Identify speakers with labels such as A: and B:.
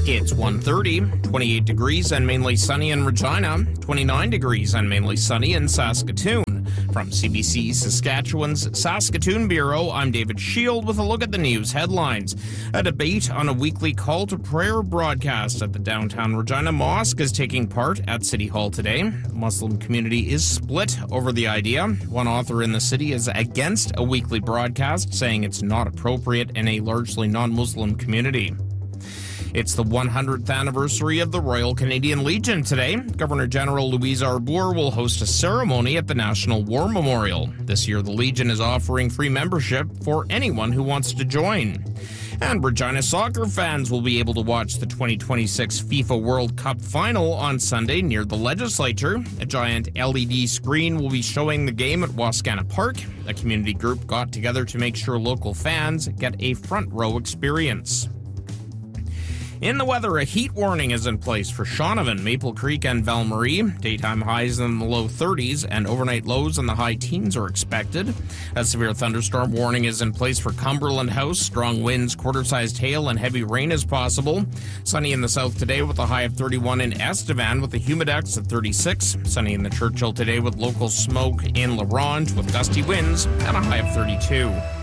A: It's 1:30, 28 degrees and mainly sunny in Regina, 29 degrees and mainly sunny in Saskatoon. From CBC Saskatchewan's Saskatoon Bureau, I'm David Shield with a look at the news headlines. A debate on a weekly call to prayer broadcast at the downtown Regina Mosque is taking part at City Hall today. The Muslim community is split over the idea. One author in the city is against a weekly broadcast, saying it's not appropriate in a largely non-Muslim community. It's the 100th anniversary of the Royal Canadian Legion today. Governor-General Louise Arbour will host a ceremony at the National War Memorial. This year, the Legion is offering free membership for anyone who wants to join. And Regina soccer fans will be able to watch the 2026 FIFA World Cup final on Sunday near the Legislature. A giant LED screen will be showing the game at Wascana Park. A community group got together to make sure local fans get a front row experience. In the weather, a heat warning is in place for Shaunavon, Maple Creek, and Val-Marie. Daytime highs in the low 30s and overnight lows in the high teens are expected. A severe thunderstorm warning is in place for Cumberland House. Strong winds, quarter-sized hail, and heavy rain is possible. Sunny in the south today with a high of 31 in Estevan with a humidex of 36. Sunny in the Churchill today with local smoke in La Ronge with gusty winds and a high of 32.